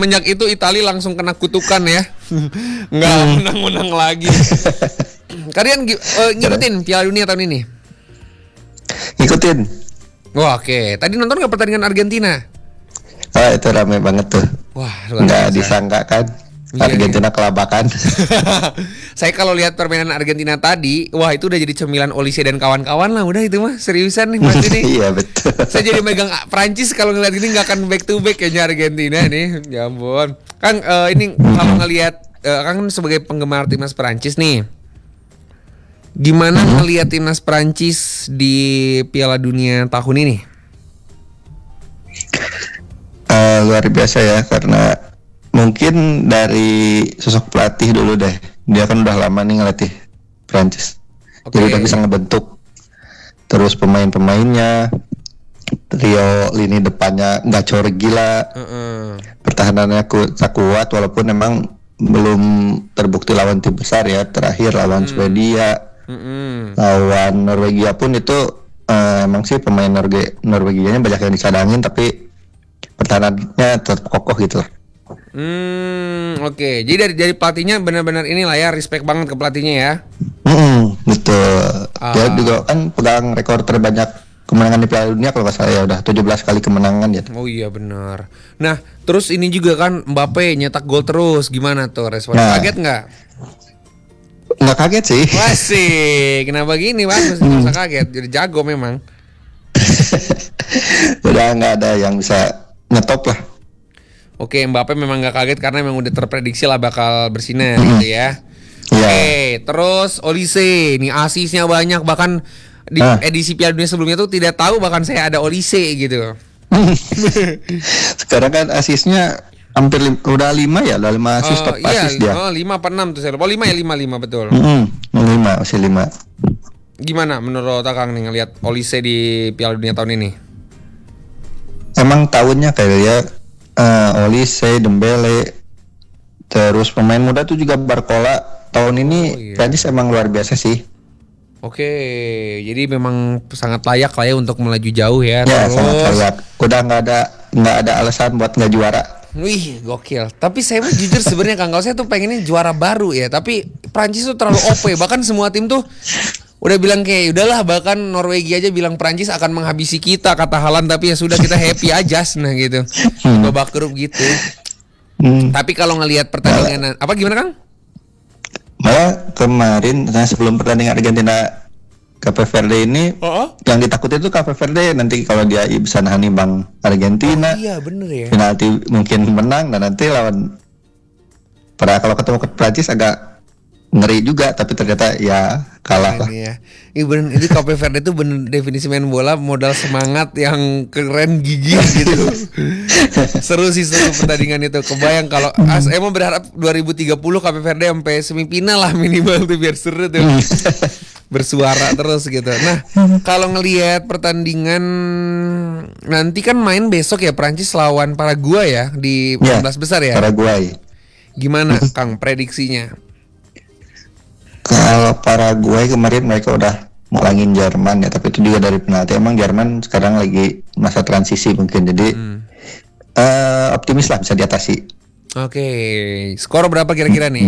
semenjak itu Italia langsung kena kutukan ya. Nggak menang-menang lagi. Kalian ngikutin Piala Dunia tahun ini? Ngikutin. Wah, oke. Tadi nonton nggak pertandingan Argentina? Itu rame banget tuh. Wah, luar biasa. Nggak disangka kan Argentina kelabakan. Saya kalau lihat permainan Argentina tadi, wah itu udah jadi cemilan Olise dan kawan-kawan lah. Udah itu mah seriusan nih Mas ini. Iya betul. Saya jadi megang Prancis kalau ngeliat ini nggak akan back to back kayaknya Argentina nih. Ya ampun. Kang ini kalau ngelihat Kang sebagai penggemar timnas Prancis nih, gimana ngelihat timnas Prancis di Piala Dunia tahun ini? Luar biasa ya, karena mungkin dari sosok pelatih dulu deh. Dia kan udah lama nih ngelatih Prancis. Jadi udah bisa ngebentuk. Terus pemain-pemainnya, trio lini depannya gacor gila. Pertahanannya kuat walaupun memang belum terbukti lawan tim besar ya. Terakhir lawan Swedia, lawan Norwegia pun itu emang sih pemain Norwegianya banyak yang dicadangin, tapi pertahanannya tetap kokoh gitu lah. Oke. Jadi dari pelatihnya benar-benar inilah ya, respect banget ke pelatihnya ya. Betul. Dia juga kan pegang rekor terbanyak kemenangan di Piala Dunia kalau nggak salah ya, udah 17 kali kemenangan ya. Oh iya benar. Nah, terus ini juga kan Mbappe nyetak gol terus. Gimana tuh responnya? Kaget nggak? Nggak kaget sih. Masih. Kenapa gini, Mas? Nggak usah kaget. Jadi jago memang. Udah nggak ada yang bisa ngetop lah. Oke, Mbappe memang nggak kaget karena memang udah terprediksi lah bakal bersinar gitu ya. Oke, terus Olise, nih asisnya banyak, bahkan di edisi Piala Dunia sebelumnya tuh tidak tahu bahkan saya ada Olise gitu. Sekarang kan asisnya hampir udah 5 ya, udah 5 asis top asis dia. 5 apa 6 tuh saya lupa. 5 ya, 5 betul. 5, masih 5. Gimana menurut Kang nih ngelihat Olise di Piala Dunia tahun ini? Emang tahunnya kayak ya Olise, Dembele, terus pemain muda tuh juga Barcola. Tahun ini Prancis emang luar biasa sih. Oke, jadi memang sangat layak lah ya untuk melaju jauh ya. Ya, sangat layak. Udah nggak ada alasan buat nggak juara. Wih, gokil. Tapi saya mah jujur sebenarnya Kang, kalau saya tuh pengennya juara baru ya. Tapi Prancis tuh terlalu OP. Bahkan semua tim tuh udah bilang kayak udahlah, bahkan Norwegia aja bilang Prancis akan menghabisi kita kata Haaland, tapi ya sudah kita happy aja nah gitu. Babak grup gitu. Tapi kalau ngelihat pertandingan apa gimana Kang? Malah kemarin sebelum pertandingan Argentina Cape Verde ini yang ditakutin itu Cape Verde nanti kalau dia bisa nahan imbang Argentina. Iya bener ya. Penalti mungkin menang dan nanti lawan kalau ketemu ke Prancis agak ngeri juga, tapi ternyata ya kalah lah. Iya bener, itu Cape Verde itu bener definisi main bola, modal semangat yang keren, gigih gitu. Seru pertandingan itu. Kebayang kalau emang berharap 2030 Cape Verde sampai semifinal lah minimal tuh biar seru tuh. Bersuara terus gitu. Nah, kalau ngelihat pertandingan nanti kan main besok ya Prancis lawan Paraguay ya di 16 besar ya. Paraguay. Gimana Kang prediksinya? Kalau Paraguay kemarin mereka udah ngulangin Jerman ya, tapi itu juga dari penalti. Emang Jerman sekarang lagi masa transisi mungkin, jadi optimis lah bisa diatasi. Oke, skor berapa kira-kira nih?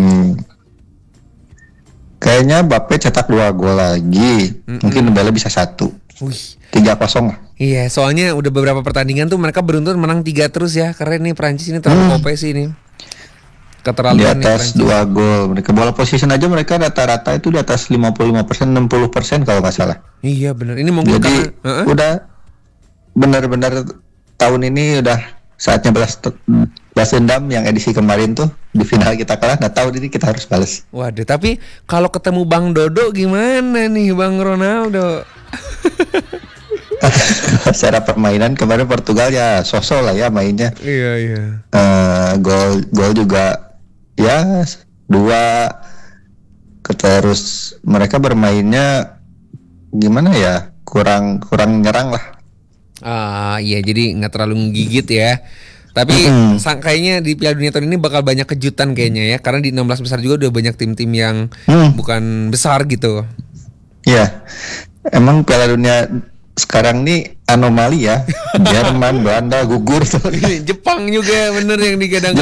Kayaknya Mbappe cetak 2 gol lagi, mungkin Dembele bisa 1. 3-0 lah. Iya, soalnya udah beberapa pertandingan tuh mereka beruntun menang 3 terus ya. Keren nih Prancis ini terlalu OP sih ini. Keterlaluan di atas 2 gol. Mereka bola position aja mereka rata-rata itu di atas 55%, 60% kalau nggak salah. Iya benar. Ini mungkin jadi udah benar-benar tahun ini udah saatnya balas dendam yang edisi kemarin tuh di final kita kalah. Nah tahun ini kita harus balas. Waduh, tapi kalau ketemu Bang Dodo gimana nih Bang Ronaldo? Secara permainan kemarin Portugal ya sosok lah ya mainnya. Iya. Gol juga ya 2. Terus mereka bermainnya gimana ya, kurang nyerang lah. Iya, jadi nggak terlalu menggigit ya. Tapi kayaknya di Piala Dunia tahun ini bakal banyak kejutan kayaknya ya, karena di 16 besar juga udah banyak tim-tim yang bukan besar gitu. Iya, emang Piala Dunia sekarang nih anomali ya. Jerman, Belanda gugur. Jepang juga bener yang digadang.